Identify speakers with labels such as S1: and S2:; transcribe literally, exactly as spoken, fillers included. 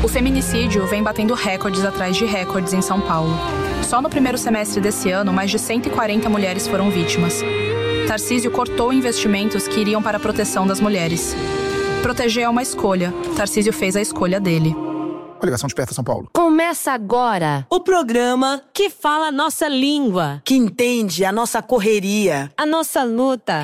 S1: O feminicídio vem batendo recordes atrás de recordes em São Paulo. Só no primeiro semestre desse ano, mais de cento e quarenta mulheres foram vítimas. Tarcísio cortou investimentos que iriam para a proteção das mulheres. Proteger é uma escolha. Tarcísio fez a escolha dele.
S2: Ligação Desperta São Paulo.
S3: Começa agora
S4: o programa que fala a nossa língua,
S5: que entende a nossa correria,
S4: a nossa luta,